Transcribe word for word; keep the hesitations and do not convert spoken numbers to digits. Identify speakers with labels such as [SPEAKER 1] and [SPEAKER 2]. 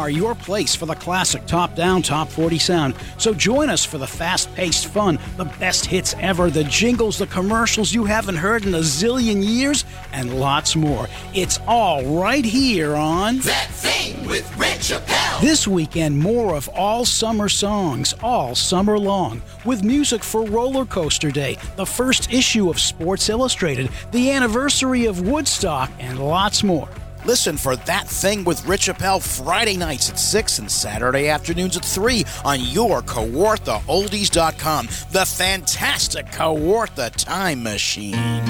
[SPEAKER 1] are your place for the classic top-down top forty sound. So join us for the fast-paced fun, the best hits ever, the jingles, the commercials you haven't heard in a zillion years, and lots more. It's all right here on
[SPEAKER 2] That Thing with Rich Appel.
[SPEAKER 1] This weekend, more of all summer songs, all summer long, with music for Roller Coaster Day, the first issue of Sports Illustrated, the anniversary of Woodstock, and lots more.
[SPEAKER 3] Listen for That Thing with Rich Appel Friday nights at six and Saturday afternoons at three on your Kawartha Oldies dot com, the fantastic Kawartha Time Machine.